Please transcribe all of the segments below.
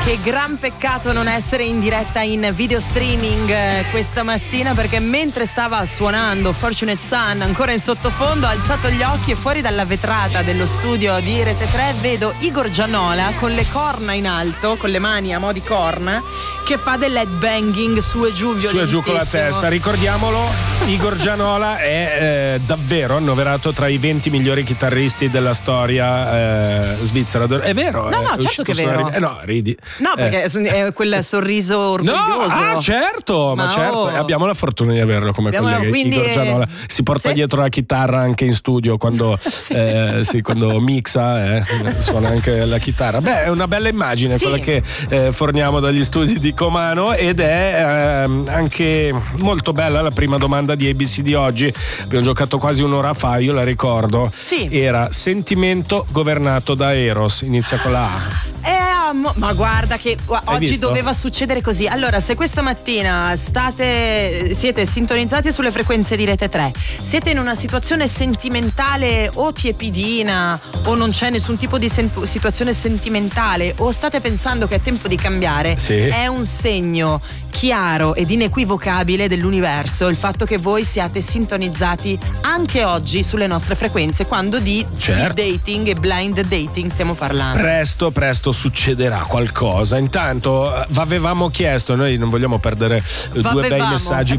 Che gran peccato non essere in diretta in video streaming questa mattina, perché mentre stava suonando Fortunate Son ancora in sottofondo, ho alzato gli occhi e fuori dalla vetrata dello studio di Rete 3 vedo Igor Gianola con le corna in alto, con le mani a mo' di corna, che fa del headbanging su e giù violentissimo. Su e giù con la testa. Ricordiamolo, Igor Gianola è davvero annoverato tra i 20 migliori chitarristi della storia svizzera. È vero? No, certo che è vero. No, ridi. No, perché è quel sorriso orgoglioso. No, certo, ma certo. Abbiamo la fortuna di averlo come collega. Quindi Igor Gianola si porta dietro la chitarra anche in studio quando, quando mixa, suona anche la chitarra. Beh, è una bella immagine quella che forniamo dagli studi di Comano, ed è anche molto bella la prima domanda di ABC di oggi. Abbiamo giocato quasi un'ora fa, io la ricordo. Sì. Era sentimento governato da Eros, inizia con la A. Ma guarda che oggi visto? doveva succedere così. Allora, se questa mattina siete sintonizzati sulle frequenze di Rete 3, siete in una situazione sentimentale o tiepidina, o non c'è nessun tipo di situazione sentimentale, o state pensando che è tempo di cambiare, è un segno chiaro ed inequivocabile dell'universo il fatto che voi siate sintonizzati anche oggi sulle nostre frequenze, quando di speed dating e blind dating stiamo parlando. Presto succederà qualcosa. Intanto avevamo chiesto, noi non vogliamo perdere due bei messaggi.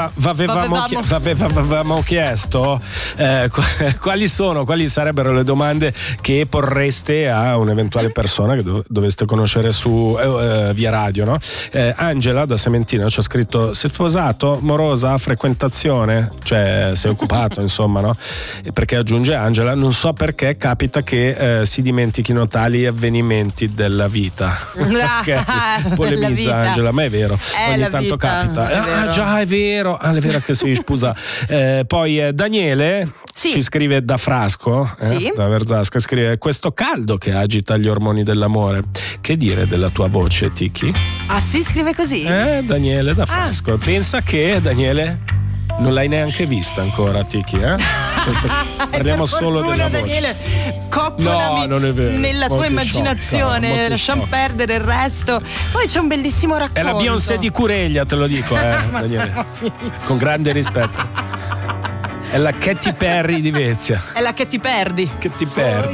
Avevamo chiesto quali sarebbero le domande che porreste a un'eventuale persona che doveste conoscere su via radio, no? Angela da Sementina ci ha scritto: sei sposato, morosa, frequentazione, cioè sei occupato insomma, no? Perché aggiunge Angela: non so perché capita che si dimentichino tali avvenimenti della vita. Polemizza Angela, ma è vero, ogni tanto capita. Già è vero che si scusa. Poi Daniele ci scrive da Frasco, da Verzasca, scrive: questo caldo che agita gli ormoni dell'amore, che dire della tua voce, Tiki? Ah sì, scrive così? Daniele da Frasco. Pensa che, Daniele, non l'hai neanche vista ancora, Tiki, parliamo solo della voce. Daniele, coccolami nella tua immaginazione, lasciamo perdere il resto. Poi c'è un bellissimo racconto. È la Beyoncé di Cureglia, te lo dico, Daniele, con grande rispetto. È la Katy Perry di Vezia. È la che ti perdi. Che ti perdi.